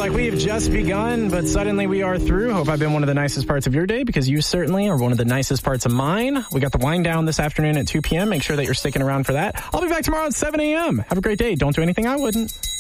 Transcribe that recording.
like we have just begun, but suddenly we are through. Hope I've been one of the nicest parts of your day, because you certainly are one of the nicest parts of mine. We got the wind down this afternoon at 2 p.m. Make sure that you're sticking around for that. I'll be back tomorrow at 7 a.m. Have a great day. Don't do anything I wouldn't.